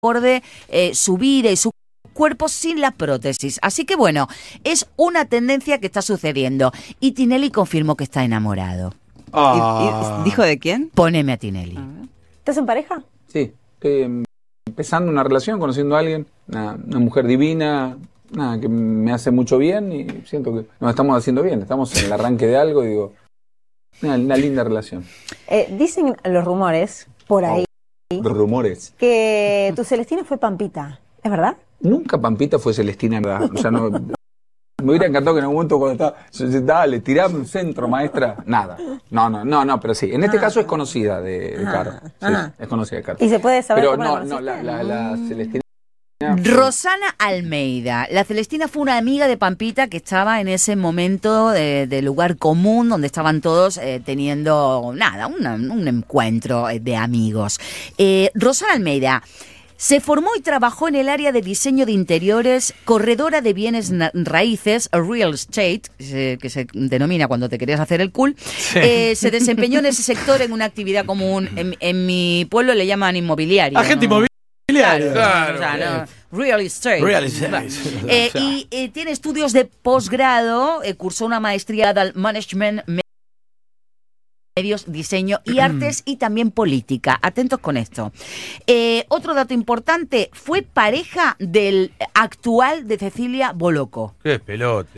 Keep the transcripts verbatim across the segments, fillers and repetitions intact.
acorde eh, su vida y su cuerpo sin las prótesis. Así que bueno, es una tendencia que está sucediendo. Y Tinelli confirmó que está enamorado. Ah. ¿Y, y, ¿Dijo de quién? Poneme a Tinelli. ¿Estás en pareja? Sí, estoy empezando una relación, conociendo a alguien, una, una mujer divina, nada, que me hace mucho bien y siento que nos estamos haciendo bien. Estamos en el arranque de algo y digo, una, una linda relación. Eh, dicen los rumores, por ahí, oh, rumores. que tu Celestina fue Pampita. ¿Es verdad? Nunca Pampita fue Celestina, en verdad. O sea, no, me hubiera encantado que en algún momento cuando estaba, dale, tirame un centro, maestra. Nada. No, no, no, no, pero sí. En este ah, caso es conocida de, de Caro. Sí, ah. Es conocida de Caro. ¿Y se puede saber pero cómo no, la no, la, la, la Celestina. Rosana Almeida. La Celestina fue una amiga de Pampita que estaba en ese momento de, de lugar común donde estaban todos eh, teniendo, nada, una, un encuentro de amigos. Eh, Rosana Almeida se formó y trabajó en el área de diseño de interiores, corredora de bienes raíces, real estate, que se denomina cuando te querías hacer el cool. Sí. Eh, se desempeñó en ese sector en una actividad común. En, en mi pueblo le llaman inmobiliario. Agente ¿no? inmobiliario. Claro, claro. O sea, no, real estate. Real estate. Eh, y eh, tiene estudios de posgrado, eh, cursó una maestría de management, medios, diseño y artes y también política. Atentos con esto. Eh, otro dato importante, fue pareja del actual de Cecilia Boloco. Qué pelote.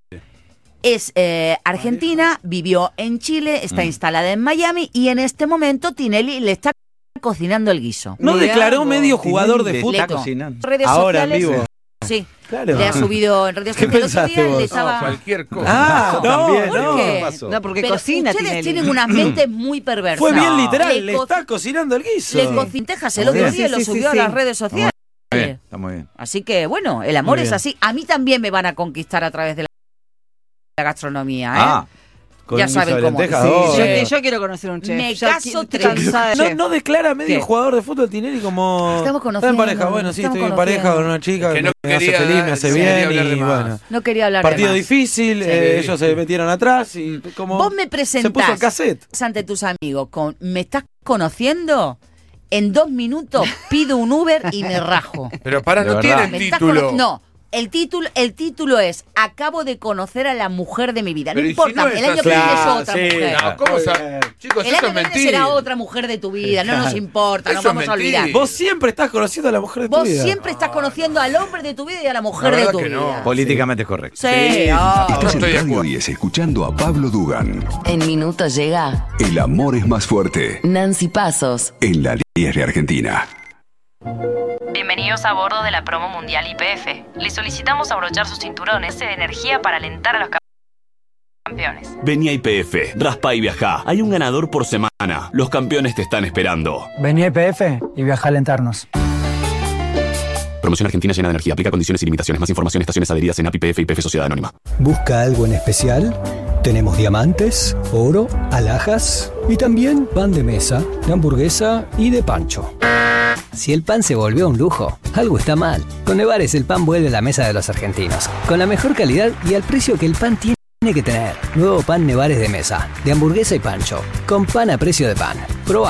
Es eh, argentina, vivió en Chile, está mm. instalada en Miami y en este momento Tinelli le está cocinando el guiso. ¿No Mirá, declaró medio jugador de fútbol? Está cocinando. Redes Ahora sociales, en vivo. Sí, claro. le ha subido en redes ¿Qué sociales. El otro día vos? le estaba... No, cualquier cosa. Ah, no, también, ¿por no. qué? Pasó? No, porque Pero cocina ustedes Tinelli. tienen unas mentes muy perversas. Fue bien no. literal, le, le co está cocinando el guiso. Le cocintejas el otro Sí, día y sí, lo sí, subió sí, a las sí. redes sociales. Está muy bien, está muy bien. Así que, bueno, el amor Muy es bien. así. A mí también me van a conquistar a través de la, la gastronomía, ¿eh? Ah, con ya un saben guiso de cómo. lentejas, Sí, oh. yo, Sí. yo quiero conocer un chef. Me Ya caso qui- estoy tres. cansada de No, chef. no declara medio ¿Qué? jugador de fútbol Tinelli como... Estamos Está en conociendo, pareja, bueno, sí, estamos estoy en conociendo. pareja con una chica Que que no me hace quería- feliz, me hace sí, bien quería hablar de y más. bueno. No quería hablar Partido de más. difícil, Sí. eh, ellos se metieron atrás y como... Vos me Se puso presentás el cassette. ante tus amigos con ¿me estás conociendo? En dos minutos pido un Uber y me rajo. Pero para, De no verdad. tiene el ¿Me estás título. cono- No, el título, el título es acabo de conocer a la mujer de mi vida. No Pero ¿y si importa, no el es año que así? viene es Claro, otra sí. mujer. No, ¿cómo Muy sa- bien. Chicos, El eso año es que viene mentir. será otra mujer de tu vida, no nos Claro. importa, nos Eso es vamos a mentir. olvidar. Vos siempre estás conociendo a la mujer de tu Vos vida. siempre estás conociendo al hombre de tu vida y a la mujer La de verdad tu que no. vida. Políticamente correcto. Sí, Sí. ah. No Estás estoy en de Radio acuerdo. diez escuchando a Pablo Dugan. En minutos llega El amor es más fuerte Nancy Pasos. en la diez de Argentina. Bienvenidos a bordo de la promo mundial I P F. Les solicitamos abrochar sus cinturones de energía para alentar a los campeones. Vení a I P F, raspa y viajá. Hay un ganador por semana. Los campeones te están esperando. Vení a I P F y viaja a alentarnos. Promoción argentina llena de energía. Aplica condiciones y limitaciones. Más información, estaciones adheridas en A P I P F y I P F Sociedad Anónima. ¿Busca algo en especial? Tenemos diamantes, oro, alhajas y también pan de mesa, de hamburguesa y de pancho. Si el pan se volvió un lujo, algo está mal. Con Nevares el pan vuelve a la mesa de los argentinos, con la mejor calidad y al precio que el pan tiene que tener. Nuevo pan Nevares de mesa, de hamburguesa y pancho, con pan a precio de pan. Probá.